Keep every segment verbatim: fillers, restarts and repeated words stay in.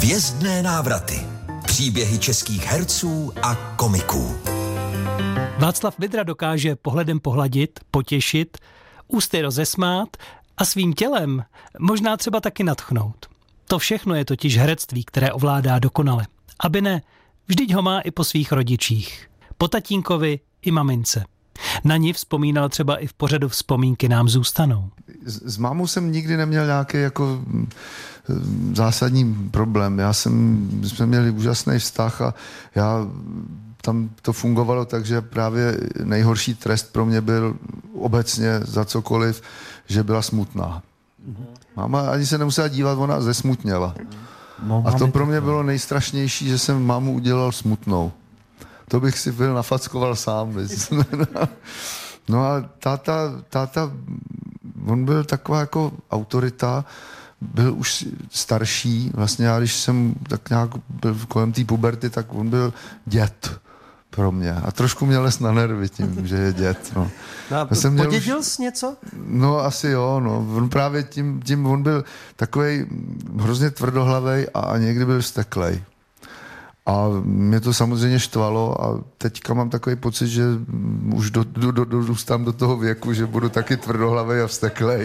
Hvězdné návraty. Příběhy českých herců a komiků. Václav Vydra dokáže pohledem pohladit, potěšit, ústy rozesmát a svým tělem možná třeba taky nadchnout. To všechno je totiž herectví, které ovládá dokonale. Aby ne, vždyť ho má i po svých rodičích. Po tatínkovi i mamince. Na ní vzpomínal třeba i v pořadu Vzpomínky nám zůstanou. S, s mámou jsem nikdy neměl nějaký jako zásadní problém. Já jsem, jsme měli úžasný vztah a já tam to fungovalo tak, že právě nejhorší trest pro mě byl obecně za cokoliv, že byla smutná. Máma ani se nemusela dívat, ona zesmutněla. A to pro mě bylo nejstrašnější, že jsem mámu udělal smutnou. To bych si byl nafackoval sám. No a táta, táta, on byl taková jako autorita, byl už starší, vlastně já když jsem tak nějak byl kolem té puberty, tak on byl děd pro mě. A trošku mě les na nervy tím, že je děd. No. No, podědil už... jsi něco? No asi jo, no. On právě tím, tím on byl takovej hrozně tvrdohlavej a někdy byl vzteklej. A mě to samozřejmě štvalo a teďka mám takový pocit, že už do, do, do, dorůstám do toho věku, že budu taky tvrdohlavej a vzteklej.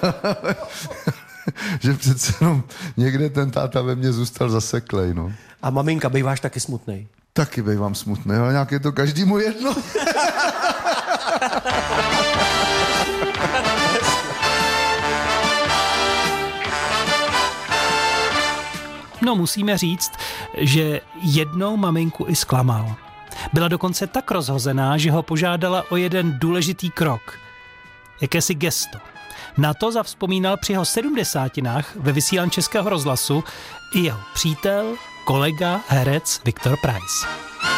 Že přece jenom někde ten táta ve mně zůstal zaseklej, no. A maminka, býváš taky smutnej? Taky bývám smutnej, ale nějak je to každému jedno. No musíme říct, že jednou maminku i zklamal. Byla dokonce tak rozhozená, že ho požádala o jeden důležitý krok. Jakési gesto. Na to zavzpomínal při jeho sedmdesátinách ve vysílání Českého rozhlasu i jeho přítel, kolega, herec Viktor Preiss.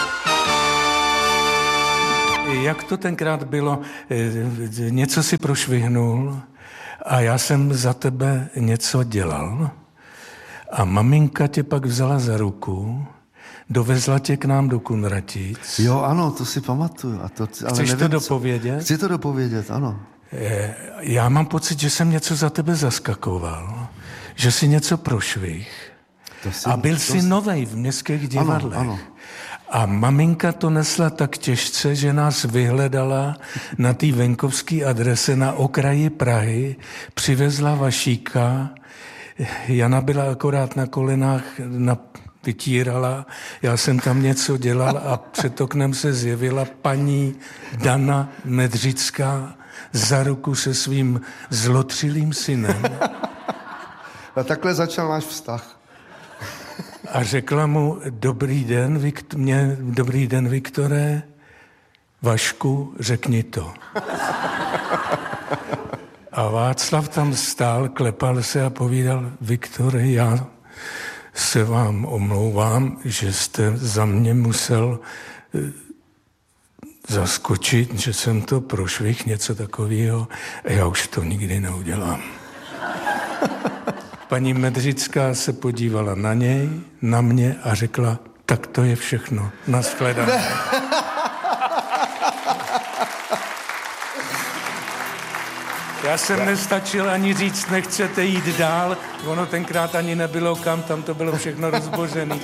Jak to tenkrát bylo, něco si prošvihnul a já jsem za tebe něco dělal a maminka tě pak vzala za ruku, dovezla tě k nám do Kunratic. Jo, ano, to si pamatuju. A to, ale Chceš nevím, to dopovědět? Co... Chci to dopovědět, ano. Já mám pocit, že jsem něco za tebe zaskakoval, že jsi něco prošvih a byl to... jsi novej v Městských divadlech. Ano, ano. A maminka to nesla tak těžce, že nás vyhledala na té venkovské adrese na okraji Prahy, přivezla Vašíka, Jana byla akorát na kolenách, na, vytírala, já jsem tam něco dělal a před oknem se zjevila paní Dana Medřická za ruku se svým zlotřilým synem. A takhle začal náš vztah. A řekla mu, dobrý den, Vikt, mě, dobrý den, Viktore, Vašku, řekni to. A Václav tam stál, klepal se a povídal, Viktore, já se vám omlouvám, že jste za mě musel zaskočit, že jsem to prošvih, něco takového, a já už to nikdy neudělám. Paní Medřická se podívala na něj, na mě a řekla, tak to je všechno, nashledanou. Já jsem nestačil ani říct, nechcete jít dál, ono tenkrát ani nebylo kam, tam to bylo všechno rozbořený.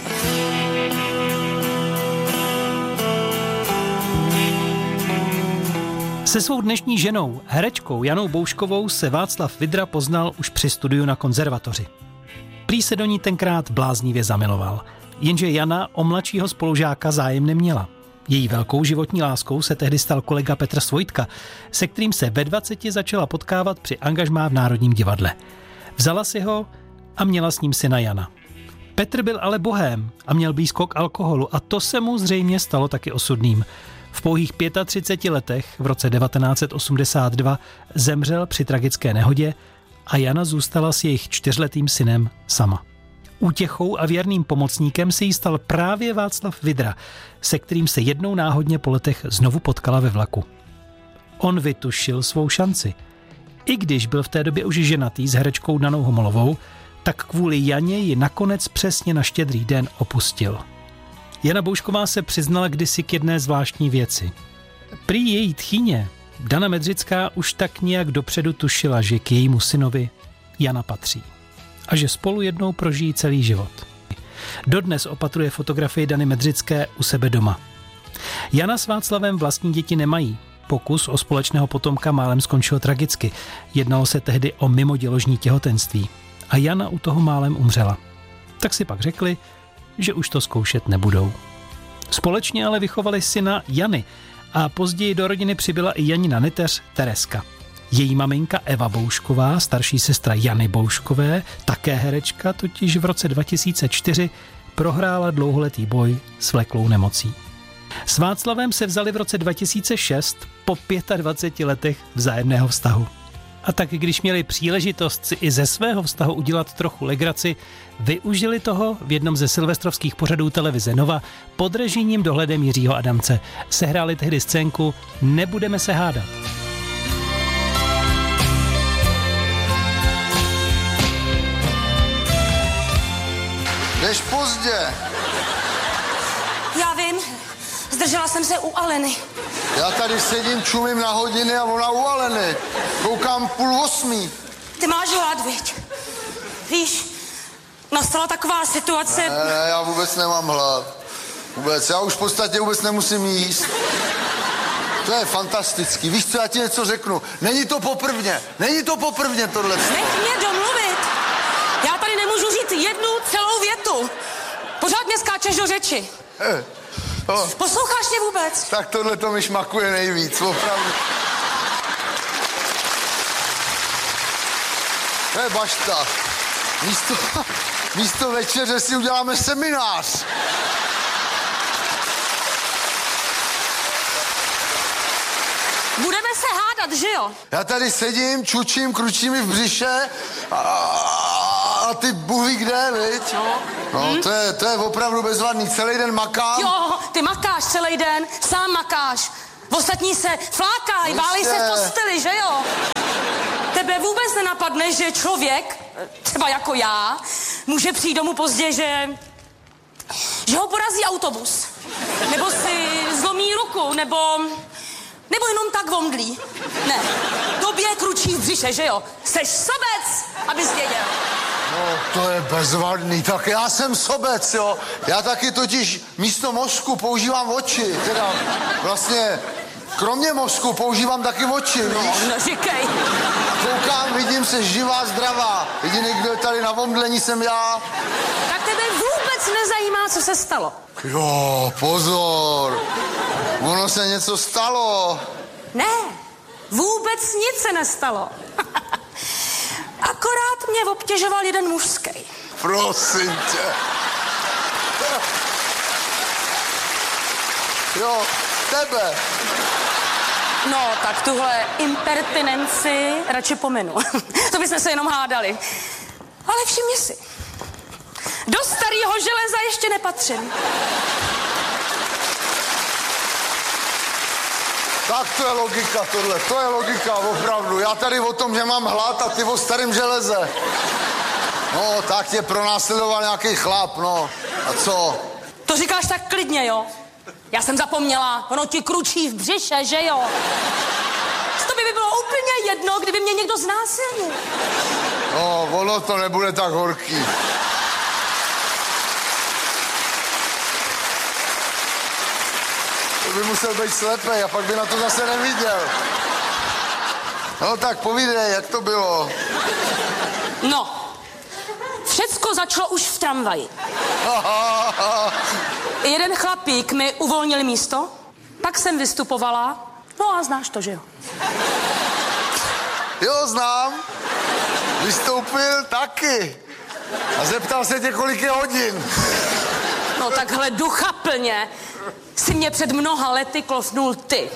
Se svou dnešní ženou, herečkou Janou Bouškovou, se Václav Vydra poznal už při studiu na konzervatoři. Prý se do ní tenkrát bláznivě zamiloval, jenže Jana o mladšího spolužáka zájem neměla. Její velkou životní láskou se tehdy stal kolega Petr Svojtka, se kterým se ve dvaceti začala potkávat při angažmá v Národním divadle. Vzala si ho a měla s ním syna Jana. Petr byl ale bohém a měl blízko k alkoholu a to se mu zřejmě stalo taky osudným. V pouhých třiceti pěti letech v roce devatenáct set osmdesát dva zemřel při tragické nehodě a Jana zůstala s jejich čtyřletým synem sama. Útěchou a věrným pomocníkem se jí stal právě Václav Vydra, se kterým se jednou náhodně po letech znovu potkala ve vlaku. On vytušil svou šanci. I když byl v té době už ženatý s herečkou Danou Homolovou, tak kvůli Janě ji nakonec přesně na Štědrý den opustil. Jana Boušková se přiznala kdysi k jedné zvláštní věci. Prý její tchýně, Dana Medřická, už tak nějak dopředu tušila, že k jejímu synovi Jana patří. A že spolu jednou prožijí celý život. Dodnes opatruje fotografii Dany Medřické u sebe doma. Jana s Václavem vlastní děti nemají. Pokus o společného potomka málem skončil tragicky. Jednalo se tehdy o mimoděložní těhotenství. A Jana u toho málem umřela. Tak si pak řekli, že už to zkoušet nebudou. Společně ale vychovali syna Jany a později do rodiny přibyla i Janina neteř Tereska. Její maminka Eva Boušková, starší sestra Jany Bouškové, také herečka, totiž v roce dva tisíce čtyři prohrála dlouholetý boj s vleklou nemocí. S Václavem se vzali v roce dva tisíce šest po dvaceti pěti letech vzájemného vztahu. A tak když měli příležitost si i ze svého vztahu udělat trochu legraci, využili toho v jednom ze silvestrovských pořadů televize Nova pod režijním dohledem Jiřího Adamce. Sehráli tehdy scénku Nebudeme se hádat. Jdeš pozdě. Já vím, zdržela jsem se u Aleny. Já tady sedím, čumím na hodiny a ona u Aleny. Koukám půl osmí. Ty máš hlad, viď? Víš, nastala taková situace... Ne, ne, já vůbec nemám hlad. Vůbec, já už v podstatě vůbec nemusím jíst. To je fantastický. Víš co, já ti něco řeknu. Není to poprvně, není to poprvně tohle. Nech mě domluvit. Já tady nemůžu říct jednu celou větu. Pořád mě skáčeš do řeči. Eh, oh. Posloucháš mě vůbec? Tak tohle to mi šmakuje nejvíc, opravdu. To je bašta. Místo, místo večeře si uděláme seminář. Budeme se hádat, že jo? Já tady sedím, čučím, kručí mi v břiše a, a ty buhy kde, viď? No, no hmm? to, je, to je opravdu bezvadný. Celý den makám. Jo, ty makáš celý den, sám makáš. Ostatní se flákají, válí se v posteli, že jo? Tebe vůbec nenapadne, že člověk, třeba jako já, může přijít domů pozdě, že... že ho porazí autobus. Nebo si zlomí ruku, nebo... nebo jenom tak vomdlí. Ne, tobě kručí v břiše, že jo? Jseš sobec, abys věděl. No, to je bezvadný, tak já jsem sobec, jo. Já taky totiž místo mozku používám oči, teda vlastně kromě mozku používám taky oči, víš? No, neříkej. Koukám, vidím se živá, zdravá. Jediný, kdo je tady na vomdlení, jsem já. Tak tebe vůbec nezajímá, co se stalo. Jo, pozor. Ono se něco stalo. Ne, vůbec nic se nestalo. Akorát mě obtěžoval jeden mužský. Prosím tě. Jo, tebe. No, tak tuhle impertinenci radši pominu. To bychom se jenom hádali. Ale všimni si, do starého železa ještě nepatřím. Tak to je logika tohle, to je logika, opravdu. Já tady o tom, že mám hlad a ty o starém železe. No, tak tě pronásledoval nějaký chlap, no. A co? To říkáš tak klidně, jo? Já jsem zapomněla, ono ti kručí v břiše, že jo? To by bylo úplně jedno, kdyby mě někdo znásilnil. No, ono to nebude tak horký. To by musel být slepej a pak by na to zase neviděl. No tak povídej, jak to bylo? No, všecko začalo už v tramvaji. Jeden chlapík mi uvolnil místo, pak jsem vystupovala, no a znáš to, že jo? Jo, znám. Vystoupil taky. A zeptal se tě, kolik je hodin. No takhle duchaplně si mě před mnoha lety klofnul ty.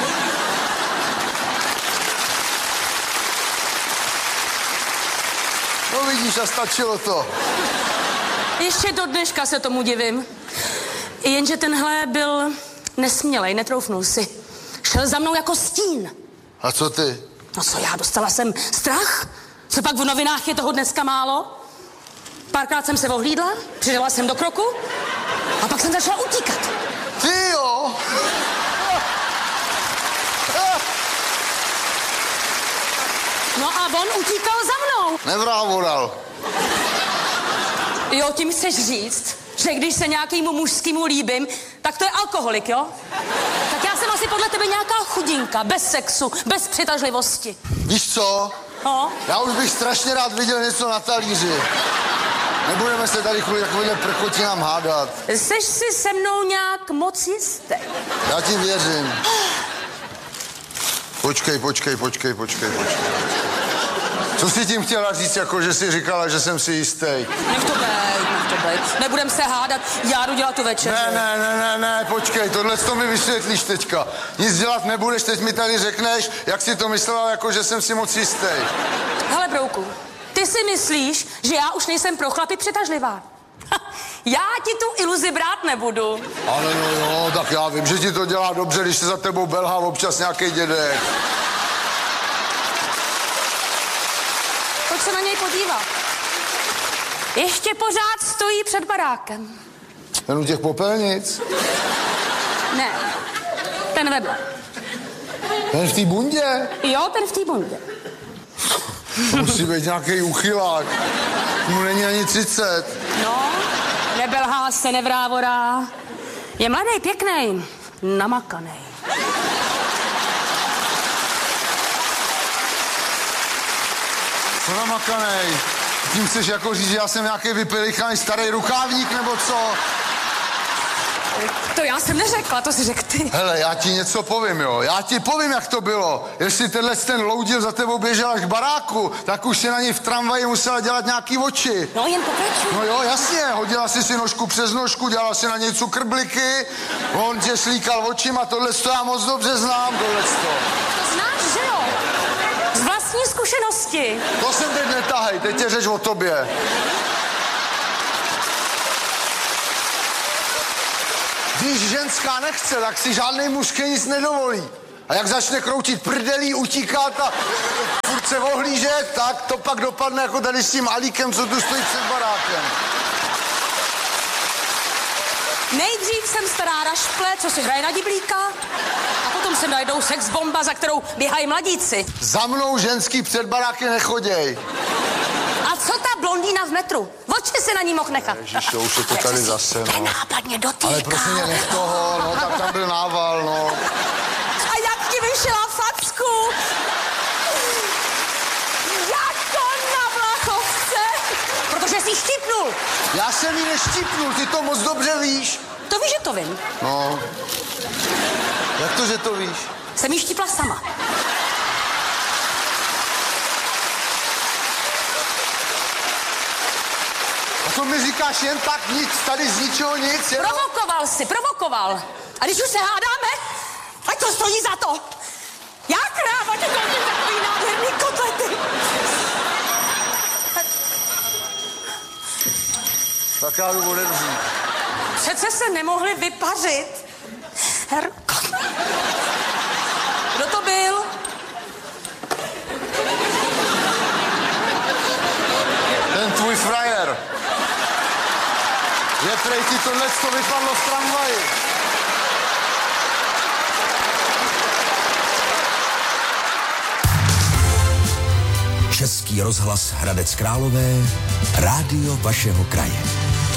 No vidíš, a stačilo to. Ještě do dneška se tomu divím. Jenže tenhle byl nesmělej, netroufnul si. Šel za mnou jako stín. A co ty? No co já, dostala jsem strach? Co pak v novinách je toho dneska málo? Párkrát jsem se ohlídla, přidala jsem do kroku a pak jsem začala utíkat. Ty jo? No a on utíkal za mnou. Nevrávoral. Jo, tím chceš říct, že když se nějakému mužskému líbím, tak to je alkoholik, jo? Tak já jsem asi podle tebe nějaká chudinka, bez sexu, bez přitažlivosti. Víš co? No? Já už bych strašně rád viděl něco na talíři. Nebudeme se tady kvůli takovýhle prkotinám hádat. Seš si se mnou nějak moc jistý? Já ti věřím. Počkej, počkej, počkej, počkej, počkej. Co jsi tím chtěla říct, jako že jsi říkala, že jsem si jistý? Nech to bejt, nech to bejt. Nebudem se hádat, já jdu dělat tu večeři. Ne, ne, ne, ne, ne, počkej, tohle to mi vysvětlíš teďka. Nic dělat nebudeš, teď mi tady řekneš, jak si to myslela, jako že jsem si moc jistý. Hele, brouku, ty si myslíš, že já už nejsem pro chlapy přitažlivá? Já ti tu iluzi brát nebudu. Ale no jo, tak já vím, že ti to dělá dobře, když se za tebou belhá občas nějaký dědek. Pojď se na něj podívat. Ještě pořád stojí před barákem. Ten u těch popelnic? Ne, ten vedle. Ten v té bundě? Jo, ten v té bundě. To musí být nějaký uchylák. Mu není ani třicet. No, nebelhá se, nevrávorá. Je mladý, pěkný, namakaný. Co namakanej? Tím chceš jako říct, že já jsem nějaký vypilichaný starý rukávník, nebo co? To já jsem neřekla, to si řek ty. Hele, já ti něco povím, jo. Já ti povím, jak to bylo. Jestli tenhle ten loudil za tebou běžel až k baráku, tak už si na něj v tramvaji musela dělat nějaký oči. No, jen pokračuj. No jo, jasně, hodila si si nožku přes nožku, dělala si na něj cukrbliky, on tě slíkal očima, tohle to já moc dobře znám, tohle to. To znáš, že jo? Z vlastní zkušenosti. To jsem teď netahej, teď je řeč o tobě. Když ženská nechce, tak si žádnej mužský nic nedovolí. A jak začne kroutit prdelí, utíkat a furt se ohlížet, tak to pak dopadne jako tady s tím Alíkem, co tu stojí před barákem. Nejdřív jsem stará rašple, co si hraje na diblíka, a potom se najdou sex bomba, za kterou běhají mladíci. Za mnou ženský před baráky nechoděj. A co ta blondýna v metru? Oči si na ní mohl nechat. Ježiš, to už je to tady zase, no. Nenápadně dotýká. Ale prosím mě, nech toho, no, tak tam byl nával, no. A jak ti vyšla facku? Jako na Vlachovce. Protože jsi štipnul. Já jsem ji neštipnul, ty to moc dobře víš. To víš, že to vím. No. Jak to, že to víš? Jsem jí štipla sama. A to mi říkáš jen tak nic, tady z ničeho nic, jenom... Provokoval jsi, provokoval. A když už se hádáme, ať to stojí za to. Já kráva, že koupím takový nádherný kotlety. Tak já jdu odevřít. Přece se nemohli vypařit. Herko. Kdo to byl? Ten tvůj frajer. Je prej ti tohle, co vypadlo z tramvaji. Český rozhlas Hradec Králové, rádio vašeho kraje.